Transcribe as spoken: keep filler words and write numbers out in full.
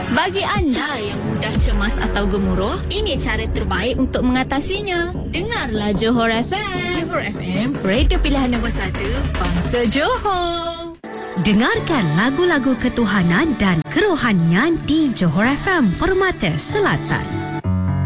Bagi anda yang mudah cemas atau gemuruh, ini cara terbaik untuk mengatasinya. Dengarlah Johor F M. Johor F M, radio pilihan nombor satu, bangsa Johor. Dengarkan lagu-lagu ketuhanan dan kerohanian di Johor F M Permata Selatan.